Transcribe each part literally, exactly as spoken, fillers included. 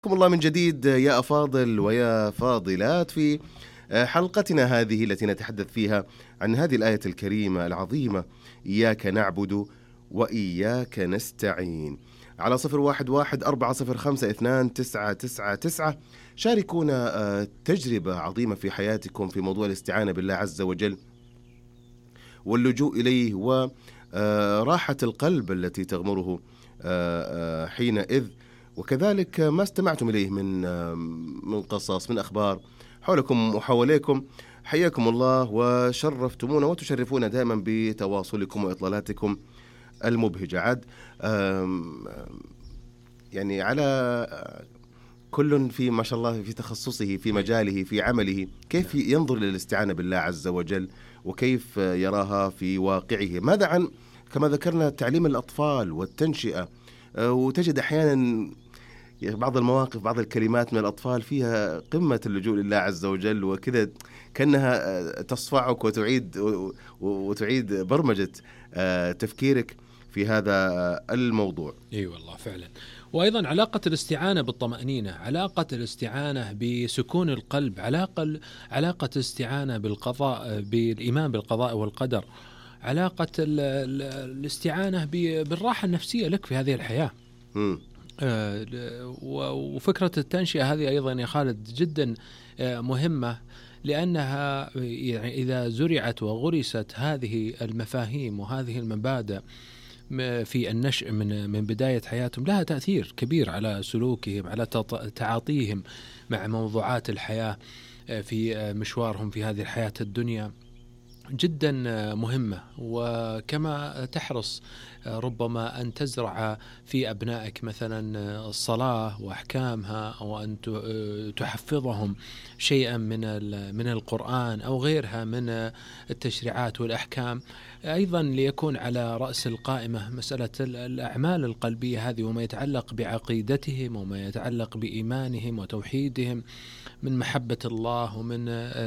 حياكم الله من جديد يا أفاضل ويا فاضلات في حلقتنا هذه التي نتحدث فيها عن هذه الآية الكريمة العظيمة: إياك نعبد وإياك نستعين. على صفر واحد واحد أربعة صفر خمسة اثنان تسعة تسعة تسعة شاركونا تجربة عظيمة في حياتكم في موضوع الاستعانة بالله عز وجل واللجوء إليه وراحة القلب التي تغمره حينئذ، وكذلك ما استمعتم إليه من من قصص من أخبار حولكم وحواليكم. حياكم الله وشرفتمونا وتشرفونا دائما بتواصلكم وإطلالاتكم المبهجة. عاد يعني على كل في ما شاء الله في تخصصه في مجاله في عمله كيف ينظر للاستعانة بالله عز وجل وكيف يراها في واقعه. ماذا عن كما ذكرنا تعليم الأطفال والتنشئة، وتجد أحيانا بعض المواقف بعض الكلمات من الأطفال فيها قمة اللجوء لله عز وجل، وكذا كأنها تصفعك وتعيد وتعيد برمجة تفكيرك في هذا الموضوع. اي والله فعلا. وايضا علاقه الاستعانه بالطمانينه، علاقه الاستعانه بسكون القلب، علاقه علاقه الاستعانه بالقضاء، بالايمان بالقضاء والقدر، علاقه ال ال الاستعانه بالراحه النفسيه لك في هذه الحياه. م. وفكرة التنشئة هذه أيضا يا خالد جدا مهمة، لأنها يعني إذا زرعت وغرست هذه المفاهيم وهذه المبادئ في النشء من من بداية حياتهم لها تأثير كبير على سلوكهم، على تعاطيهم مع موضوعات الحياة في مشوارهم في هذه الحياة الدنيا، جدا مهمة. وكما تحرص ربما أن تزرع في أبنائك مثلا الصلاة وأحكامها، أو أن تحفظهم شيئا من من القرآن أو غيرها من التشريعات والأحكام، أيضا ليكون على رأس القائمة مسألة الأعمال القلبية هذه، وما يتعلق بعقيدتهم وما يتعلق بإيمانهم وتوحيدهم من محبة الله ومن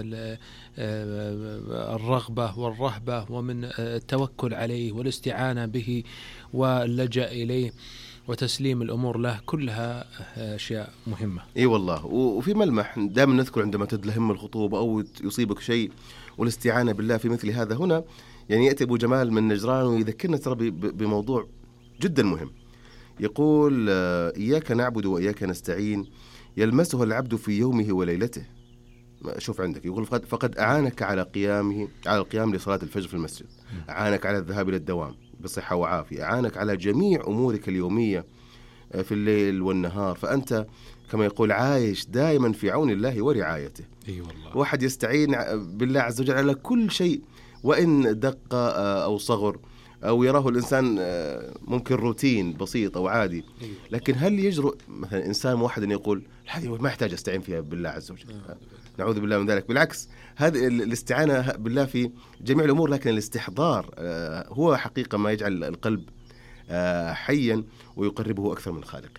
الرغبة والرهبة ومن التوكل عليه والاستعانة به واللجأ إليه وتسليم الأمور له، كلها أشياء مهمة. إي والله. وفي ملمح دائما نذكر عندما تدلهم الخطوبة أو يصيبك شيء والاستعانة بالله في مثل هذا، هنا يعني يأتي أبو جمال من نجران ويذكرنا ترى بموضوع جدا مهم. يقول: إياك نعبد وإياك نستعين يلمسه العبد في يومه وليلته. شوف عندك، يقول: فقد أعانك على قيامه على القيام لصلاة الفجر في المسجد، أعانك على الذهاب إلى الدوام بصحة وعافية، أعانك على جميع أمورك اليومية في الليل والنهار، فأنت كما يقول عايش دائما في عون الله ورعايته. أي والله. واحد يستعين بالله عز وجل على كل شيء، وإن دق أو صغر أو يراه الإنسان ممكن روتين بسيط أو عادي، لكن هل يجرؤ مثلا إنسان واحد أن يقول هذه ما يحتاج أستعين فيها بالله عز وجل؟ نعوذ بالله من ذلك. بالعكس، هذه الاستعانة بالله في جميع الأمور، لكن الاستحضار هو حقيقة ما يجعل القلب حيا ويقربه أكثر من خالقه.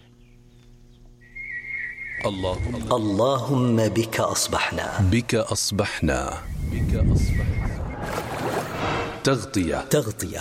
اللهم اللهم بك أصبحنا بك أصبحنا بك أصبحنا تغطية تغطية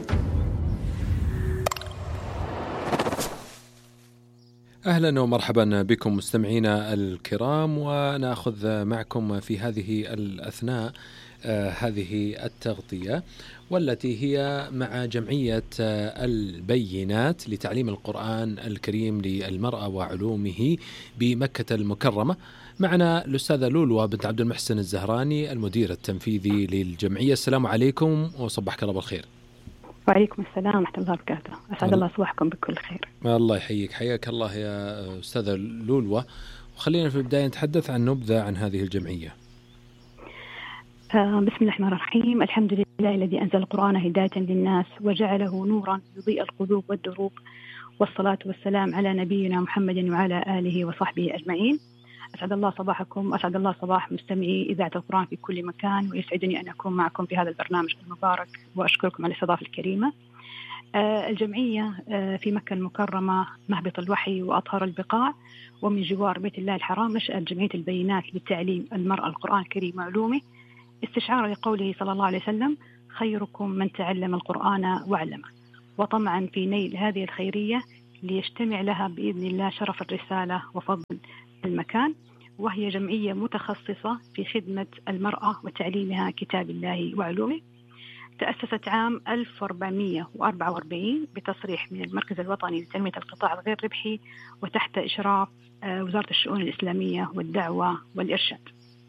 أهلا ومرحبا بكم مستمعينا الكرام، ونأخذ معكم في هذه الأثناء آه هذه التغطية، والتي هي مع جمعية آه البينات لتعليم القرآن الكريم للمرأة وعلومه بمكة المكرمة. معنا الأستاذة لولوة بنت عبد المحسن الزهراني المدير التنفيذي للجمعية. السلام عليكم وصبحك الله بالخير. وعليكم السلام ورحمة الله وبركاته. أسعد الله صباحكم بكل خير. الله يحييك، حياك الله يا أستاذة لولوة. وخلينا في البداية نتحدث عن نبذة عن هذه الجمعية. بسم الله الرحمن الرحيم. الحمد لله الذي أنزل القرآن هداية للناس وجعله نورا يضيء القلوب والدروب، والصلاة والسلام على نبينا محمد وعلى آله وصحبه أجمعين. أسعد الله صباحكم، أسعد الله صباح مستمعي إذاعة القرآن في كل مكان، ويسعدني أن أكون معكم في هذا البرنامج المبارك، وأشكركم على الاستضافة الكريمة. الجمعية في مكة المكرمة مهبط الوحي وأطهر البقاع، ومن جوار بيت الله الحرام نشأت جمعية البينات لتعليم المرأة القرآن الكريم وعلومه، استشعار لقوله صلى الله عليه وسلم: خيركم من تعلم القرآن وعلمه. وطمعا في نيل هذه الخيرية ليجتمع لها بإذن الله شرف الرسالة وفضل المكان، وهي جمعية متخصصة في خدمة المرأة وتعليمها كتاب الله وعلومه. تأسست عام ألف وأربعمائة وأربعة وأربعين بتصريح من المركز الوطني لتنمية القطاع الغير ربحي، وتحت إشراف وزارة الشؤون الإسلامية والدعوة والإرشاد.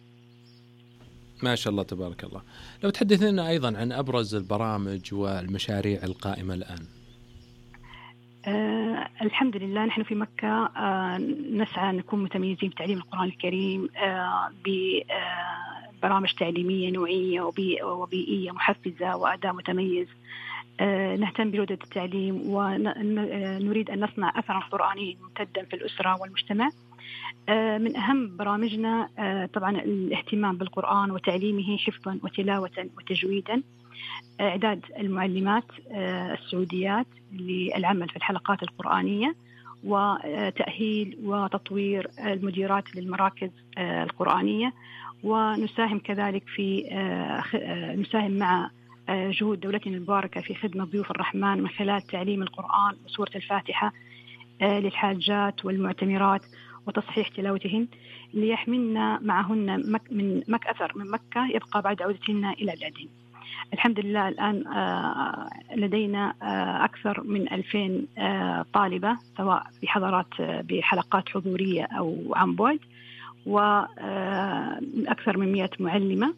ما شاء الله تبارك الله. لو تحدثنا أيضا عن أبرز البرامج والمشاريع القائمة الآن. آه الحمد لله نحن في مكة آه نسعى نكون متميزين بتعليم القرآن الكريم آه ببرامج تعليمية نوعية وبيئية محفزة وأداء متميز. آه نهتم بجودة التعليم ونريد أن نصنع أثرا قرآنيا ممتدا في الأسرة والمجتمع. آه من أهم برامجنا آه طبعا الاهتمام بالقرآن وتعليمه حفظا وتلاوة وتجويدا، إعداد المعلمات السعوديات للعمل في الحلقات القرآنية، وتأهيل وتطوير المديرات للمراكز القرآنية، ونساهم كذلك في نساهم مع جهود دولتنا المباركة في خدمة ضيوف الرحمن من خلال تعليم القرآن وسورة الفاتحة للحاجات والمعتمرات وتصحيح تلاوتهن، ليحملن معهن مك من مك أثر من مكة يبقى بعد عودتهن إلى بلادهن. الحمد لله الآن لدينا أكثر من ألفين طالبة، سواء بحضارات بحلقات حضورية أو عن بعد، وأكثر من مئة معلمة.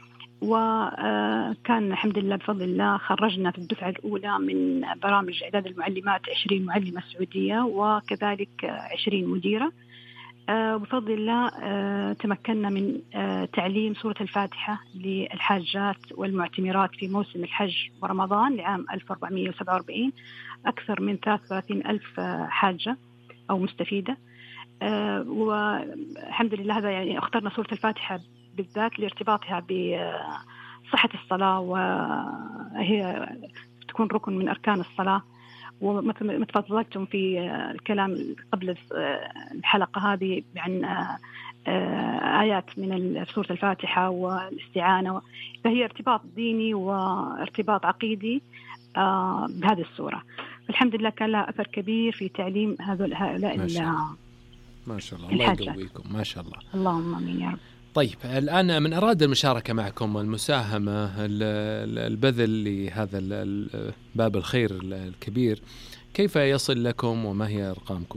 وكان الحمد لله بفضل الله خرجنا في الدفعة الأولى من برامج إعداد المعلمات عشرين معلمة سعودية، وكذلك عشرين مديرة. آه بفضل الله آه تمكنا من آه تعليم سورة الفاتحة للحاجات والمعتمرات في موسم الحج ورمضان لعام ألف وأربعمائة وسبعة وأربعين، أكثر من ثلاثة وثلاثين ألف حاجة أو مستفيدة. آه والحمد لله هذا يعني اخترنا سورة الفاتحة بالذات لارتباطها بصحة الصلاة، وهي تكون ركن من أركان الصلاة. ومثل تفضلتم في الكلام قبل الحلقة هذه عن آيات من سورة الفاتحة والاستعانة، فهي ارتباط ديني وارتباط عقيدي بهذه السورة. الحمد لله كان لها أثر كبير في تعليم هؤلاء ما شاء الله. ما شاء الله، الله يقويكم ما شاء الله. اللهم آمين يا رب. طيب الآن من أراد المشاركة معكم، المساهمة، البذل لهذا باب الخير الكبير، كيف يصل لكم وما هي أرقامكم؟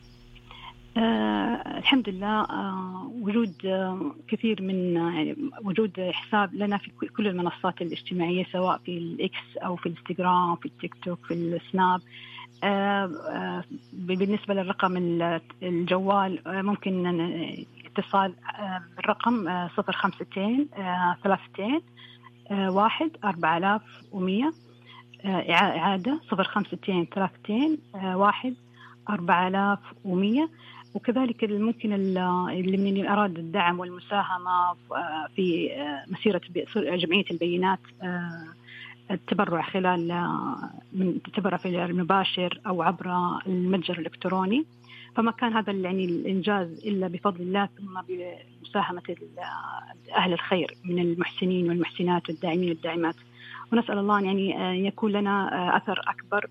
آه الحمد لله آه وجود آه كثير من يعني وجود حساب لنا في كل المنصات الاجتماعية، سواء في الإكس أو في الانستغرام، في التيك توك، في السناب. آه آه بالنسبة للرقم الجوال آه ممكن اتصال آه بالرقم آه صفر خمستين آه ثلاثتين آه واحد أربعة آلاف ومية، آه إعادة صفر خمستين ثلاثتين آه واحد أربعة آلاف ومية. وكذلك ممكن اللي من أراد الدعم والمساهمة في مسيرة جمعية البينات التبرع خلال من التبرع في المباشر أو عبر المتجر الإلكتروني، فما كان هذا يعني الإنجاز إلا بفضل الله، ثم بمساهمة أهل الخير من المحسنين والمحسنات والداعمين والداعمات. ونسأل الله يعني يكون لنا أثر أكبر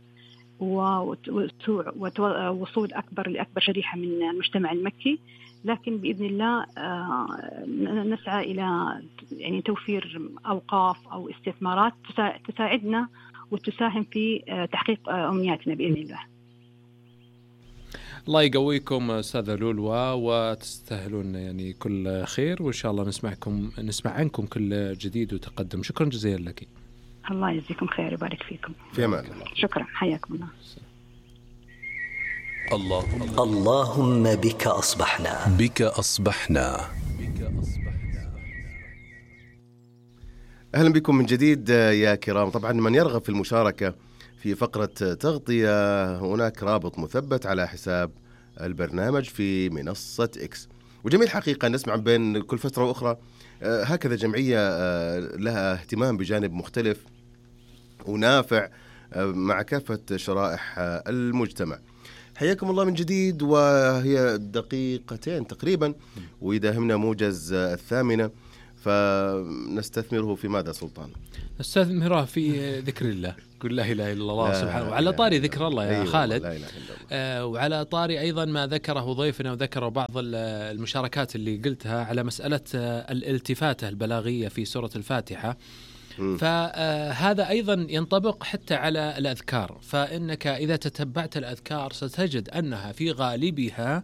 ووصول أكبر لأكبر شريحة من المجتمع المكي، لكن بإذن الله نسعى إلى يعني توفير أوقاف أو استثمارات تساعدنا وتساهم في تحقيق أمنياتنا بإذن الله. الله يقويكم أستاذة لولوى، وتستاهلون يعني كل خير، وإن شاء الله نسمعكم نسمع عنكم كل جديد وتقدم. شكرا جزيلا لك. الله يجزيكم خير ويبارك فيكم. في أمان الله. شكرا، حياكم الله. الله اللهم بك أصبحنا بك أصبحنا أهلا بكم من جديد يا كرام. طبعا من يرغب في المشاركة في فقرة تغطية، هناك رابط مثبت على حساب البرنامج في منصة إكس. وجميل حقيقة نسمع بين كل فترة وأخرى هكذا جمعية لها اهتمام بجانب مختلف ونافع مع كافة شرائح المجتمع. حياكم الله من جديد، وهي دقيقتين تقريبا ويداهمنا موجز الثامنة، فنستثمره في ماذا سلطان؟ نستثمره في ذكر الله. قل لا إله إلا الله سبحانه. وعلى طاري ذكر الله يا أيوة خالد، لا إله إلا الله. آه وعلى طاري أيضا ما ذكره ضيفنا وذكره بعض المشاركات اللي قلتها على مسألة آه الالتفاتة البلاغية في سورة الفاتحة، فهذا أيضا ينطبق حتى على الأذكار. فإنك إذا تتبعت الأذكار ستجد أنها في غالبها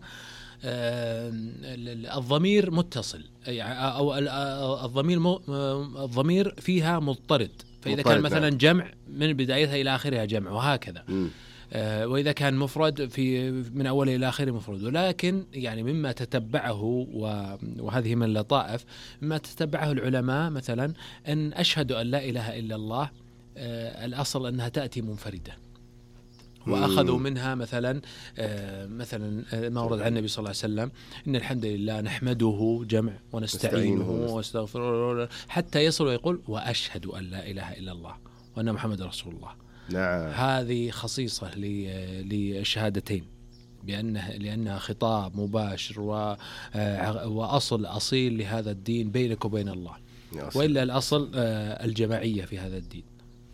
الضمير متصل، أو الضمير الضمير فيها مضطرد. فإذا كان مثلا جمع من بدايتها إلى آخرها جمع، وهكذا. م. وإذا كان مفرد في من أوله إلى آخره مفرد. ولكن يعني مما تتبعه، وهذه من اللطائف، مما تتبعه العلماء مثلا أن أشهد أن لا إله إلا الله، الأصل أنها تأتي منفردة. وأخذوا منها مثلا مثلا ما ورد عن النبي صلى الله عليه وسلم: إن الحمد لله نحمده جمع ونستعينه ونستغفره، حتى يصل ويقول: وأشهد أن لا إله إلا الله وأن محمد رسول الله. نعم. هذه خصيصة للشهادتين، بأنها لأنها خطاب مباشر وأصل أصيل لهذا الدين بينك وبين الله، وإلا الأصل الجماعية في هذا الدين.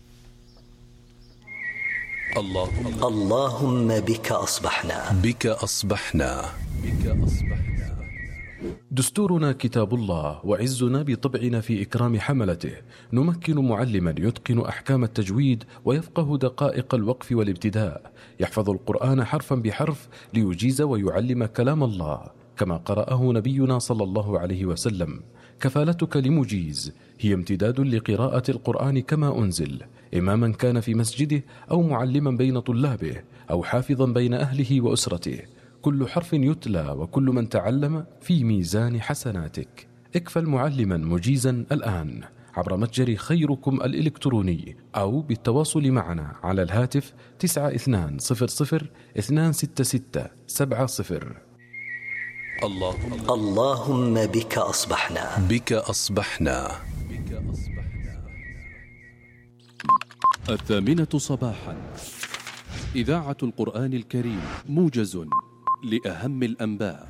اللهم اللهم بك أصبحنا بك أصبحنا بك أصبحنا. دستورنا كتاب الله، وعزنا بطبعنا في إكرام حملته. نمكن معلما يتقن أحكام التجويد ويفقه دقائق الوقف والابتداء، يحفظ القرآن حرفا بحرف ليجيز ويعلم كلام الله كما قرأه نبينا صلى الله عليه وسلم. كفالتك لمجيز هي امتداد لقراءة القرآن كما أنزل، إماما كان في مسجده أو معلما بين طلابه أو حافظا بين أهله وأسرته. كل حرف يتلى وكل من تعلم في ميزان حسناتك. اكفل معلما مجيزا الآن عبر متجر خيركم الإلكتروني، أو بالتواصل معنا على الهاتف تسعة اثنان صفر صفر اثنان ستة ستة سبعة صفر. اللهم اللهم بك أصبحنا بك أصبحنا بك أصبحنا. الثامنة صباحا، إذاعة القرآن الكريم، موجز لأهم الأنباء.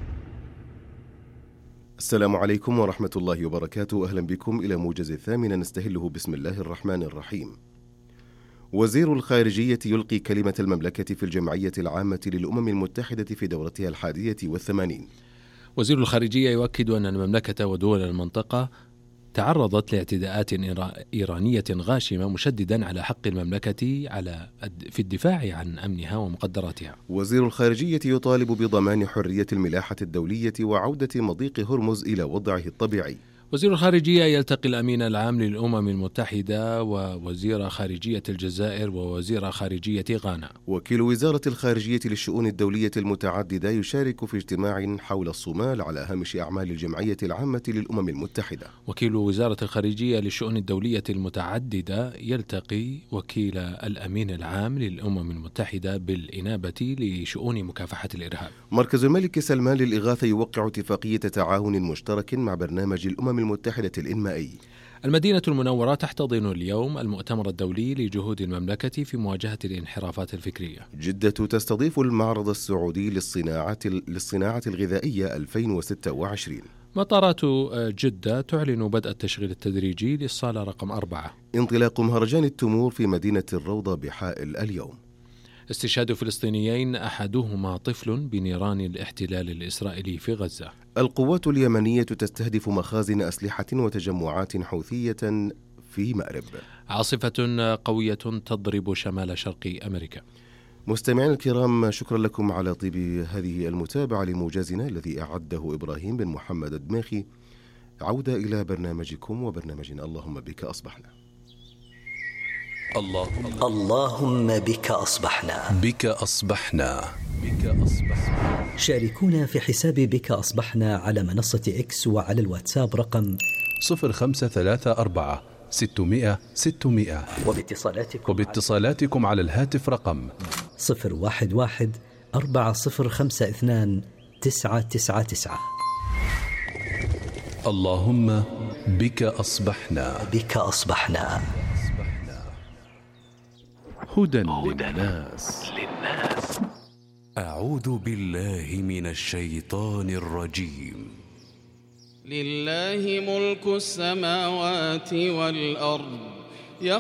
السلام عليكم ورحمة الله وبركاته. أهلا بكم إلى موجز الثامنة نستهله بسم الله الرحمن الرحيم. وزير الخارجية يلقي كلمة المملكة في الجمعية العامة للأمم المتحدة في دورتها الحادية والثمانين. وزير الخارجية يؤكد أن المملكة ودول المنطقة تعرضت لاعتداءات إيرانية غاشمة، مشددا على حق المملكة على في الدفاع عن أمنها ومقدراتها. وزير الخارجية يطالب بضمان حرية الملاحة الدولية وعودة مضيق هرمز إلى وضعه الطبيعي. وزير الخارجية يلتقي الأمين العام للأمم المتحدة ووزير خارجية الجزائر ووزير خارجية غانا. وكيل وزارة الخارجية للشؤون الدولية المتعددة يشارك في اجتماع حول الصومال على هامش أعمال الجمعية العامة للأمم المتحدة. وكيل وزارة الخارجية للشؤون الدولية المتعددة يلتقي وكيل الأمين العام للأمم المتحدة بالإنابة لشؤون مكافحة الإرهاب. مركز الملك سلمان للإغاثة يوقع اتفاقية تعاون مشترك مع برنامج الأمم المتحدة الإنمائي. المدينة المنورة تحتضن اليوم المؤتمر الدولي لجهود المملكة في مواجهة الانحرافات الفكرية. جدة تستضيف المعرض السعودي للصناعة للصناعة الغذائية ألفين وستة وعشرين. مطارات جدة تعلن بدء التشغيل التدريجي للصالة رقم أربعة. انطلاق مهرجان التمور في مدينة الروضة بحائل اليوم. استشهاد فلسطينيين أحدهما طفل بنيران الاحتلال الإسرائيلي في غزة. القوات اليمنية تستهدف مخازن أسلحة وتجمعات حوثية في مأرب. عاصفة قوية تضرب شمال شرق أمريكا. مستمعين الكرام، شكرا لكم على طيب هذه المتابعة لموجزنا الذي أعده إبراهيم بن محمد الدماخي. عودة إلى برنامجكم وبرنامجنا اللهم بك أصبحنا. اللهم اللهم بك أصبحنا بك أصبحنا بك أصبحنا. شاركونا في حساب بك أصبحنا على منصة إكس وعلى الواتساب رقم صفر خمسة ثلاثة أربعة ستمائة ستمائة. وباتصالاتكم وباتصالاتكم على الهاتف رقم صفر واحد واحد أربعة صفر خمسة اثنان تسعة تسعة تسعة. اللهم بك أصبحنا بك أصبحنا. هدى للناس. أعوذ بالله من الشيطان الرجيم. لله ملك السماوات والأرض